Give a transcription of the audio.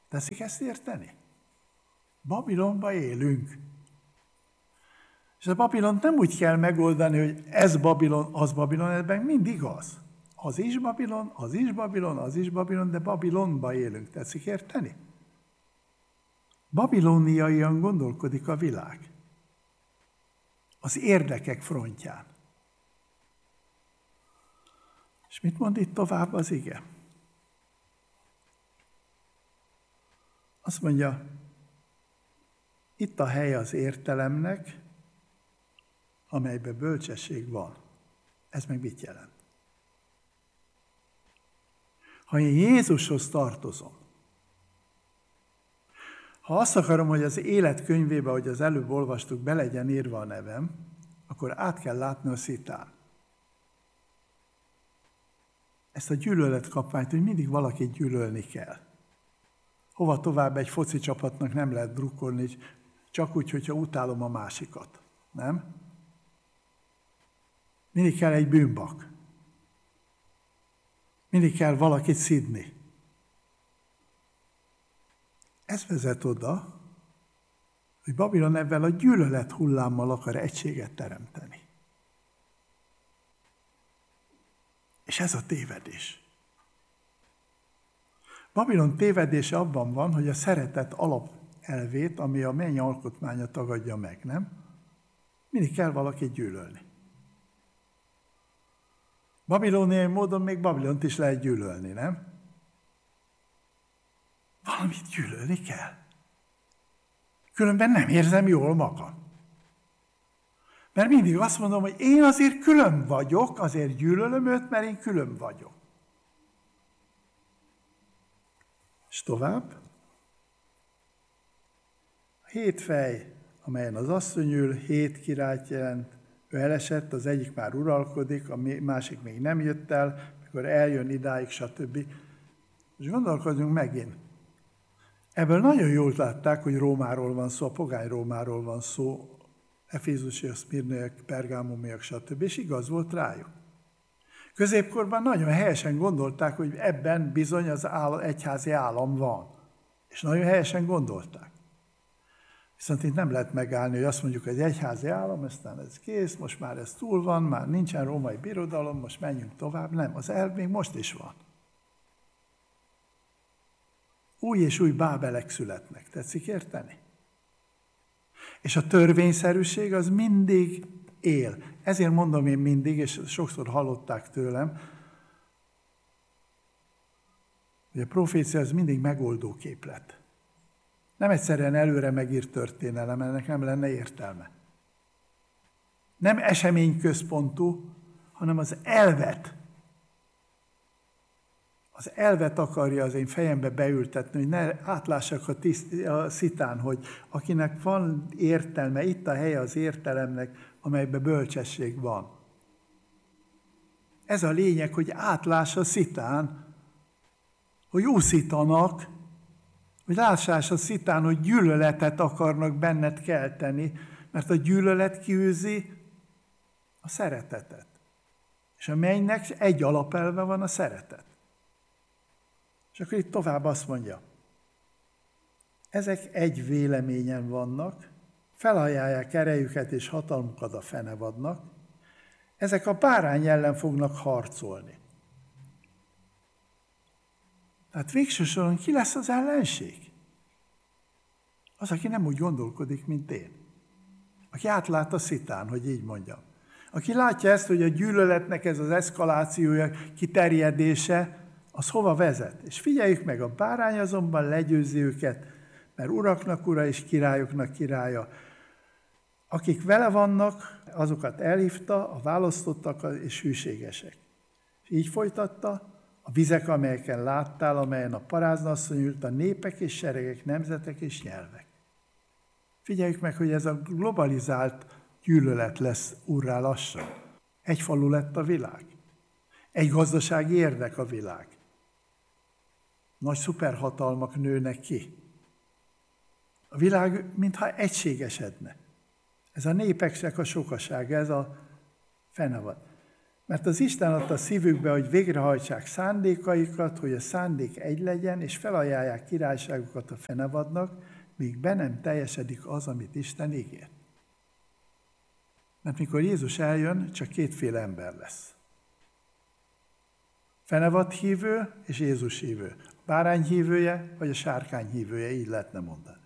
Teszik ezt érteni? Babilonba élünk. És a Babilont nem úgy kell megoldani, hogy ez Babilon, az Babilon, ebben mindig az. Az is Babilon, az is Babilon, az is Babilon, de Babilonba élünk. Tetszik érteni? Babiloniaian gondolkodik a világ. Az érdekek frontján. És mit mond itt tovább az ige? Azt mondja, itt a hely az értelemnek, amelyben bölcsesség van. Ez meg mit jelent? Ha én Jézushoz tartozom, ha azt akarom, hogy az élet könyvébe, ahogy az előbb olvastuk, be legyen írva a nevem, akkor át kell látni a szitán. Ezt a gyűlöletkapványt, hogy mindig valakit gyűlölni kell. Hova tovább egy foci csapatnak nem lehet drukkolni, csak úgy, hogyha utálom a másikat. Nem? Mindig kell egy bűnbak. Mindig kell valakit szidni. Ez vezet oda, hogy Babilon ebben a gyűlölet hullámmal akar egységet teremteni. És ez a tévedés. Babilon tévedése abban van, hogy a szeretet alapelvét, ami a menny alkotmánya tagadja meg, nem? Mindig kell valakit gyűlölni. Babiloniai módon még Babilont is lehet gyűlölni, nem? Valamit gyűlölni kell. Különben nem érzem jól magam. Mert mindig azt mondom, hogy én azért külön vagyok, azért gyűlölöm őt, mert én külön vagyok. És tovább. A 7 fej, amelyen az asszony ül, 7 királyt jelent. Ő elesett, az egyik már uralkodik, a másik még nem jött el, mikor eljön idáig, stb. És gondolkodjunk megint. Ebből nagyon jól látták, hogy Rómáról van szó, a pogány Rómáról van szó, efézusiak, szmirnaiak, pergámumiak, stb. És igaz volt rájuk. Középkorban nagyon helyesen gondolták, hogy ebben bizony az egyházi állam van. És nagyon helyesen gondolták. Viszont itt nem lehet megállni, hogy azt mondjuk, hogy egyházi állam, aztán ez kész, most már ez túl van, már nincsen római birodalom, most menjünk tovább. Nem, az elv még most is van. Új és új bábelek születnek. Tetszik érteni? És a törvényszerűség az mindig él. Ezért mondom én mindig, és sokszor hallották tőlem, hogy a profécia az mindig megoldó képlet. Nem egyszerűen előre megírt történelem, ennek nem lenne értelme. Nem eseményközpontú, hanem az elvet. Az elvet akarja az én fejembe beültetni, hogy ne átlássak a szitán, hogy akinek van értelme, itt a helye az értelemnek, amelyben bölcsesség van. Ez a lényeg, hogy átláss a szitán, hogy úszítanak, hogy lássás a szitán, hogy gyűlöletet akarnak benned kelteni, mert a gyűlölet kiűzi a szeretetet. És a mennynek egy alapelve van, a szeretet. És akkor itt tovább azt mondja, ezek egy véleményen vannak, felajánlják erejüket és hatalmukat a fenevadnak, ezek a bárány ellen fognak harcolni. Tehát végső soron ki lesz az ellenség? Az, aki nem úgy gondolkodik, mint én. Aki átlát a szitán, hogy így mondjam. Aki látja ezt, hogy a gyűlöletnek ez az eszkalációja, kiterjedése, az hova vezet? És figyeljük meg, a bárány azonban legyőzi őket, mert uraknak ura és királyoknak királya. Akik vele vannak, azokat elhívta, a választottak és hűségesek. És így folytatta, a vizek, amelyeken láttál, amelyen a paráznasszony ült, a népek és seregek, nemzetek és nyelvek. Figyeljük meg, hogy ez a globalizált gyűlölet lesz urrá lassan. Egy falu lett a világ. Egy gazdasági érdek a világ. Nagy szuperhatalmak nőnek ki. A világ mintha egységesedne. Ez a népeknek a sokasága, ez a fenevad. Mert az Isten adta a szívükbe, hogy végrehajtsák szándékaikat, hogy a szándék egy legyen, és felajánlják királyságukat a fenevadnak, míg be nem teljesedik az, amit Isten ígért. Mert mikor Jézus eljön, csak kétféle ember lesz. Fenevad hívő és Jézus hívő. Bárány hívője, vagy a sárkány hívője, így lehetne mondani.